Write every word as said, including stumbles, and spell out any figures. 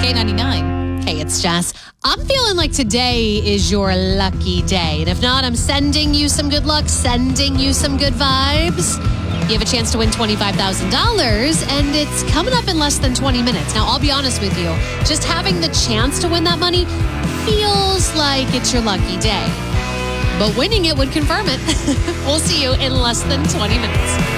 K ninety-nine. Hey, it's Jess. I'm feeling like today is your lucky day. And if not, I'm sending you some good luck, sending you some good vibes. You have a chance to win twenty-five thousand dollars, and it's coming up in less than twenty minutes. Now, I'll be honest with you. Just having the chance to win that money feels like it's your lucky day. But winning it would confirm it. We'll see you in less than twenty minutes.